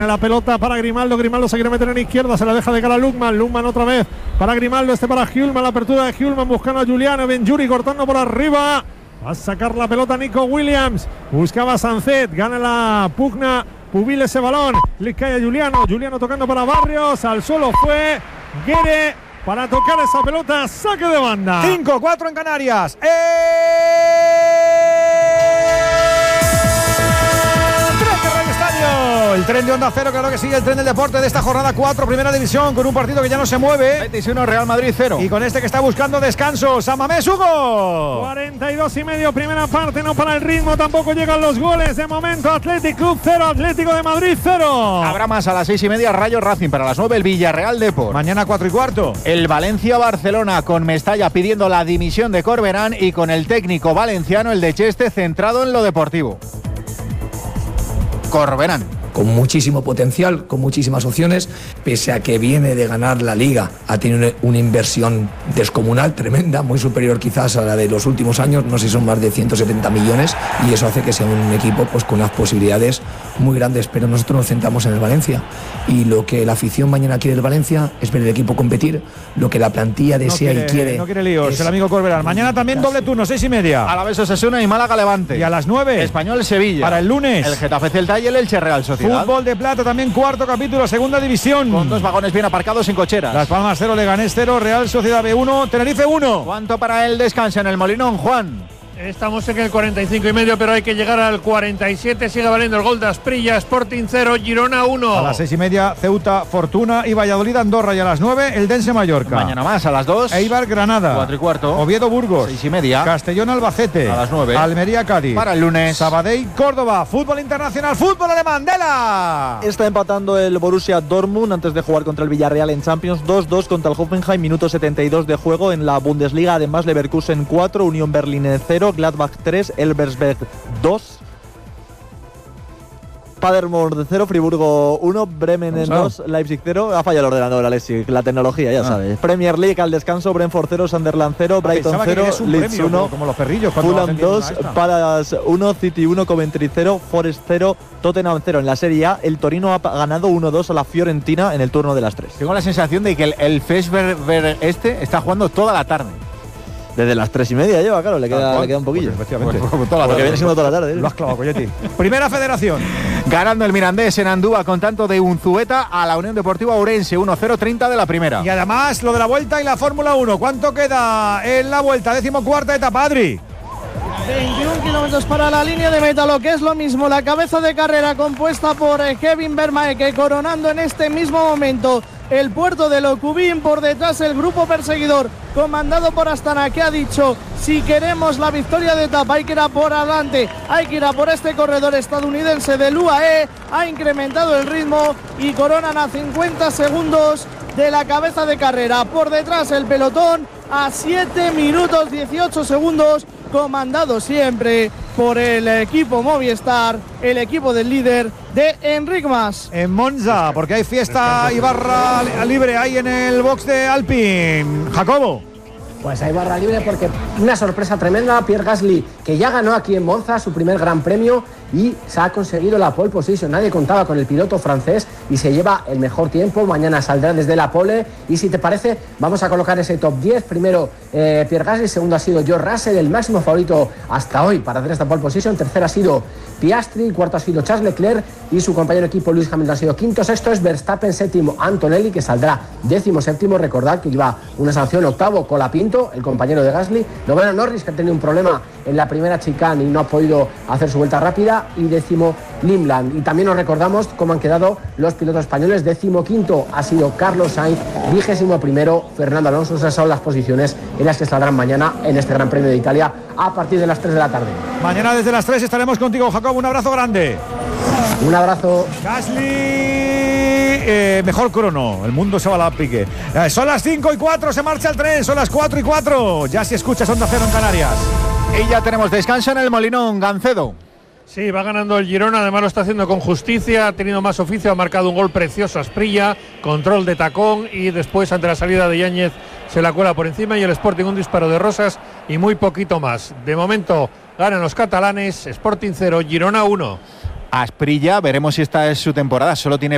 La pelota para Grimaldo, Grimaldo se quiere meter en izquierda, se la deja de cara a Lukman, Lukman otra vez para Grimaldo, para Hjulman, la apertura de Hjulman buscando a Giuliano, Benjuri cortando por arriba, va a sacar la pelota Nico Williams, buscaba a Sancet, gana la pugna, Pubil ese balón, le cae a Giuliano, Giuliano tocando para Barrios, al suelo fue Guede para tocar esa pelota, saque de banda. 5-4 en Canarias. El tren de Onda Cero, claro que sí, el tren del deporte de esta jornada 4, primera división, con un partido que ya no se mueve. Betis 1, Real Madrid 0. Y con este que está buscando descanso, San Mamés, Hugo. 42,5, primera parte, no para el ritmo, tampoco llegan los goles. De momento, Athletic Club 0, Atlético de Madrid 0. Habrá más a las 6:30, Rayo Racing, para las 9 el Villarreal Depor. Mañana 4:15. El Valencia-Barcelona, con Mestalla pidiendo la dimisión de Corberán y con el técnico valenciano, el de Cheste, centrado en lo deportivo. Corberán. Con muchísimo potencial, con muchísimas opciones, pese a que viene de ganar la Liga, ha tenido una inversión descomunal, tremenda, muy superior quizás a la de los últimos años, no sé si son más de 170 millones, y eso hace que sea un equipo pues con unas posibilidades muy grandes, pero nosotros nos centramos en el Valencia, y lo que la afición mañana quiere del Valencia es ver el equipo competir, lo que la plantilla desea y quiere. No quiere líos, el amigo Corberán. Mañana también doble turno, 6:30. Alavés Osasuna y Málaga Levante. Y a las 9. Español Sevilla. Para el lunes. El Getafe Celta y el Elche Real Sociedad. Fútbol de plata también, cuarto capítulo, segunda división. Con 2 vagones bien aparcados sin cocheras. Las Palmas 0, Leganés 0, Real Sociedad B1, Tenerife 1. ¿Cuánto para el descanso en el Molinón, Juan? Estamos en el 45,5, pero hay que llegar al 47. Sigue valiendo el gol de Asprilla, Sporting 0, Girona 1. A las 6:30, Ceuta, Fortuna y Valladolid, Andorra. Y a las 9, el Dense Mallorca. Mañana más, a las 2. Eibar, Granada. 4:15. Oviedo, Burgos. 6:30. Castellón, Albacete. A las 9. Almería, Cádiz. Para el lunes. Sabadell, Córdoba. Fútbol internacional, fútbol alemán. ¡Dela! Está empatando el Borussia Dortmund antes de jugar contra el Villarreal en Champions. 2-2 contra el Hoffenheim, minuto 72 de juego en la Bundesliga. Además, Leverkusen 4, Unión Berlín 0, Gladbach 3, Elversberg 2, Paderborn 0, Friburgo 1, Bremen 2, Leipzig 0. Ha fallado el ordenador, Alexis, la tecnología, ya sabes. Premier League al descanso, Brentford 0, Sunderland 0, Brighton 0, Leeds 1, como los perrillos, Fulham 2, Palace 1, City 1, Coventry 0, Forest 0, Tottenham 0. En la Serie A, el Torino ha ganado 1-2 a la Fiorentina en el turno de las 3. Tengo la sensación de que el Fesberg está jugando toda la tarde. Desde las 3:30 lleva, claro, le queda un poquillo. Pues efectivamente. Porque viene siendo toda la tarde. Lo has clavado, Coyetti. Primera Federación. Ganando el Mirandés en Andúa con tanto de Unzueta a la Unión Deportiva Ourense, 1-0, 30 de la primera. Y además lo de la vuelta y la Fórmula 1. ¿Cuánto queda en la vuelta? 14ª etapa, Adri. 21 kilómetros para la línea de meta, lo que es lo mismo, la cabeza de carrera compuesta por Kevin Vermaeke, coronando en este mismo momento el puerto de Locubín. Por detrás el grupo perseguidor comandado por Astana, que ha dicho: si queremos la victoria de etapa hay que ir a por adelante, hay que ir a por este corredor estadounidense del UAE. Ha incrementado el ritmo y coronan a 50 segundos de la cabeza de carrera. Por detrás el pelotón a 7 minutos 18 segundos, comandado siempre por el equipo Movistar, el equipo del líder de Enric Mas. En Monza, porque hay fiesta y barra libre ahí en el box de Alpine. Jacobo. Pues hay barra libre porque una sorpresa tremenda. Pierre Gasly, que ya ganó aquí en Monza su primer gran premio y se ha conseguido la pole position. Nadie contaba con el piloto francés y se lleva el mejor tiempo. Mañana saldrá desde la pole y, si te parece, vamos a colocar ese top 10. Primero Pierre Gasly, segundo ha sido George Russell, el máximo favorito hasta hoy para hacer esta pole position. Tercero ha sido Piastri, cuarto ha sido Charles Leclerc y su compañero de equipo Lewis Hamilton ha sido quinto. Sexto es Verstappen, séptimo Antonelli, que saldrá 17º. Recordad que lleva una sanción. Octavo Colapinto, el compañero de Gasly. Noveno Norris, que ha tenido un problema en la primera chicane y no ha podido hacer su vuelta rápida. Y 10º Limland. Y también nos recordamos cómo han quedado los pilotos españoles. 15º ha sido Carlos Sainz, 21º Fernando Alonso. Esas son las posiciones en las que saldrán mañana en este Gran Premio de Italia a partir de las 3 de la tarde. Mañana desde las 3 estaremos contigo, Jacob. Un abrazo grande. Un abrazo. Gasly, mejor crono. El mundo se va a la pique. Son las 5:04, se marcha el tren. Son las 4:04. Ya si escuchas Onda Cero en Canarias. Y ya tenemos descanso en el Molinón, Gancedo. Sí, va ganando el Girona, además lo está haciendo con justicia, ha tenido más oficio, ha marcado un gol precioso a Asprilla, control de tacón y después, ante la salida de Yáñez, se la cuela por encima, y el Sporting un disparo de Rosas y muy poquito más. De momento ganan los catalanes, Sporting 0, Girona 1. Asprilla, veremos si esta es su temporada, solo tiene